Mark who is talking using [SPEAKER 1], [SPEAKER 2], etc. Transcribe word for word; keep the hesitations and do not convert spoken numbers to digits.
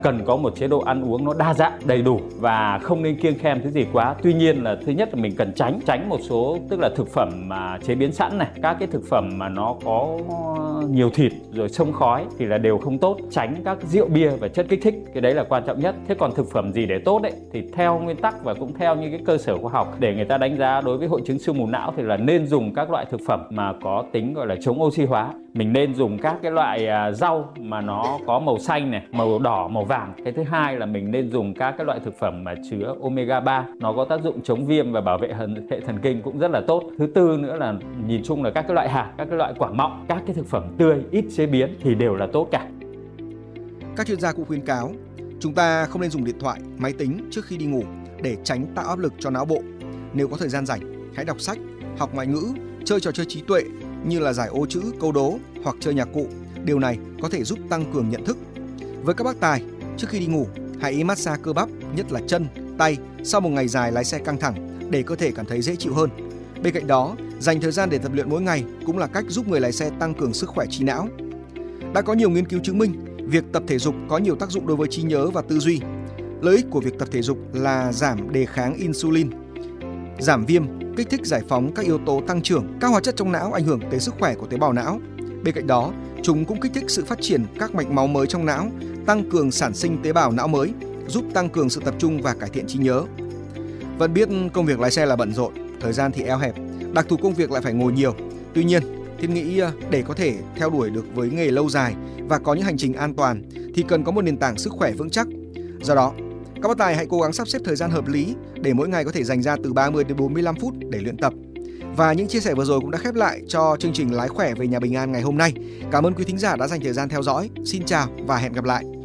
[SPEAKER 1] Cần có một chế độ ăn uống nó đa dạng, đầy đủ và không nên kiêng khem thứ gì quá. Tuy nhiên là thứ nhất là mình cần tránh tránh một số, tức là thực phẩm mà chế biến sẵn này, các cái thực phẩm mà nó có nhiều thịt rồi xông khói thì là đều không tốt. Tránh các rượu bia và chất kích thích, cái đấy là quan trọng nhất. Thế còn thực phẩm gì để tốt đấy thì theo nguyên tắc và cũng theo những cái cơ sở khoa học để người ta đánh giá đối với hội chứng sương mù não thì là nên dùng các loại thực phẩm mà có tính gọi là chống oxy hóa. Mình nên dùng các cái loại rau mà nó có màu xanh này, màu đỏ, màu vàng. Cái thứ hai là mình nên dùng các cái loại thực phẩm mà chứa omega ba, nó có tác dụng chống viêm và bảo vệ hệ thần kinh cũng rất là tốt. Thứ tư nữa là nhìn chung là các cái loại hạt, các cái loại quả mọng, các cái thực phẩm tươi, ít chế biến thì đều là tốt cả.
[SPEAKER 2] Các chuyên gia cũng khuyến cáo chúng ta không nên dùng điện thoại, máy tính trước khi đi ngủ để tránh tạo áp lực cho não bộ. Nếu có thời gian rảnh, hãy đọc sách, học ngoại ngữ, chơi trò chơi trí tuệ như là giải ô chữ, câu đố hoặc chơi nhạc cụ. Điều này có thể giúp tăng cường nhận thức. Với các bác tài, trước khi đi ngủ, hãy massage cơ bắp, nhất là chân, tay sau một ngày dài lái xe căng thẳng để cơ thể cảm thấy dễ chịu hơn. Bên cạnh đó, dành thời gian để tập luyện mỗi ngày cũng là cách giúp người lái xe tăng cường sức khỏe trí não. Đã có nhiều nghiên cứu chứng minh việc tập thể dục có nhiều tác dụng đối với trí nhớ và tư duy. Lợi ích của việc tập thể dục là giảm đề kháng insulin, giảm viêm, kích thích giải phóng các yếu tố tăng trưởng các hóa chất trong não ảnh hưởng tới sức khỏe của tế bào não. Bên cạnh đó, chúng cũng kích thích sự phát triển các mạch máu mới trong não, tăng cường sản sinh tế bào não mới, giúp tăng cường sự tập trung và cải thiện trí nhớ. Vẫn biết công việc lái xe là bận rộn, thời gian thì eo hẹp, đặc thù công việc lại phải ngồi nhiều. Tuy nhiên, Thiên nghĩ để có thể theo đuổi được với nghề lâu dài và có những hành trình an toàn thì cần có một nền tảng sức khỏe vững chắc. Do đó, các bác tài hãy cố gắng sắp xếp thời gian hợp lý để mỗi ngày có thể dành ra từ ba mươi đến bốn mươi lăm phút để luyện tập. Và những chia sẻ vừa rồi cũng đã khép lại cho chương trình Lái khỏe về nhà bình an ngày hôm nay. Cảm ơn quý thính giả đã dành thời gian theo dõi. Xin chào và hẹn gặp lại.